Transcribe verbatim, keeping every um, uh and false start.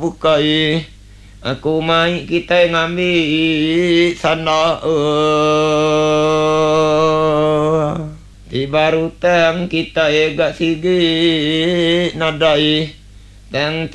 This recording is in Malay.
bukai. Aku mai kita ngambil sana uh. Di baru tang kita ega sigi nadai tang